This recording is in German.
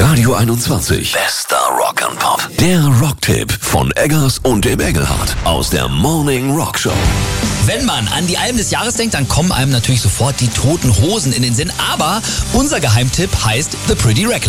Radio 21. Bester Rock and Pop. Der Rocktipp von Eggers und dem Engelhardt aus der Morning Rock Show. Wenn man an die Alben des Jahres denkt, dann kommen einem natürlich sofort die Toten Hosen in den Sinn. Aber unser Geheimtipp heißt The Pretty Reckless.